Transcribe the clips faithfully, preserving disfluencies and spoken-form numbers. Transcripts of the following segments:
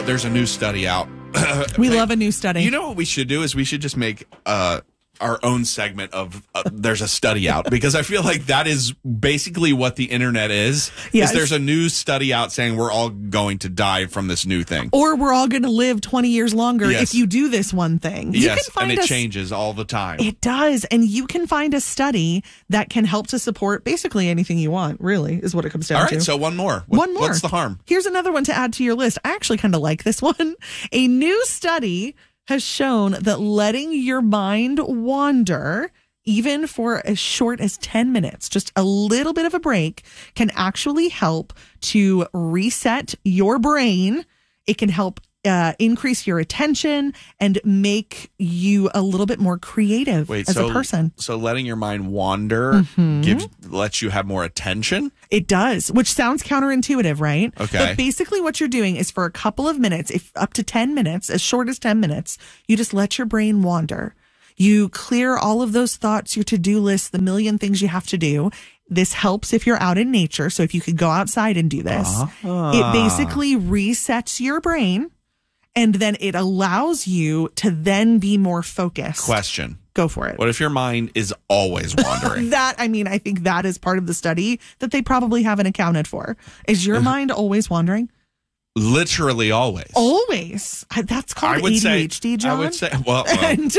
there's a new study out. We Like, love a new study. You know what we should do is we should just make uh, our own segment of uh, there's a study out, because I feel like that is basically what the internet is. Yes. Is there's a new study out saying we're all going to die from this new thing. Or we're all going to live twenty years longer Yes. if you do this one thing. You Yes, can find and it a, changes all the time. It does. And you can find a study that can help to support basically anything you want, really, is what it comes down all right, to. so one more. What, one more. What's the harm? Here's another one to add to your list. I actually kind of like this one. A new study has shown that letting your mind wander, even for as short as ten minutes, just a little bit of a break, can actually help to reset your brain. It can help uh, increase your attention and make you a little bit more creative Wait, as so, a person. So letting your mind wander Mm-hmm. gives lets you have more attention? It does, which sounds counterintuitive, right? Okay. But basically what you're doing is for a couple of minutes, if up to ten minutes, as short as ten minutes, you just let your brain wander. You clear all of those thoughts, your to-do list, the million things you have to do. This helps if you're out in nature. So if you could go outside and do this, Ah. it basically resets your brain, and then it allows you to then be more focused. Question. Go for it. What if your mind is always wandering? That, I mean, I think that is part of the study that they probably haven't accounted for. Is your mind always wandering? Literally always. Always. I- That's called I would A D H D, say, John. I would say, well, well And-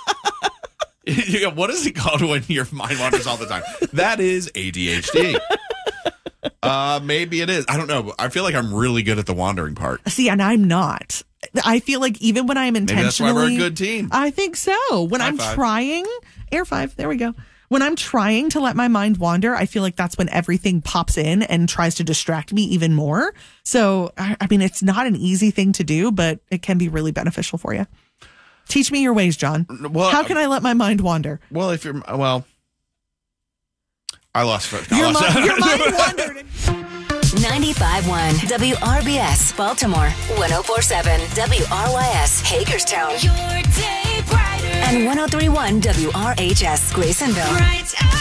you go, what is it called when your mind wanders all the time? That is A D H D. uh, maybe it is. I don't know. I feel like I'm really good at the wandering part. See, and I'm not. I feel like even when I'm intentionally, Maybe that's why we're a good team. I think so. When High I'm five. trying, air five, there we go. When I'm trying to let my mind wander, I feel like that's when everything pops in and tries to distract me even more. So, I, I mean, it's not an easy thing to do, but it can be really beneficial for you. Teach me your ways, John. Well, How can I let my mind wander? Well, if you're, well, I lost. I Your, lost mind, your mind wandered. ninety-five point one W R B S Baltimore, one oh four point seven W R Y S Hagerstown, Your day brighter. and one oh three point one W R H S Graysonville. Bright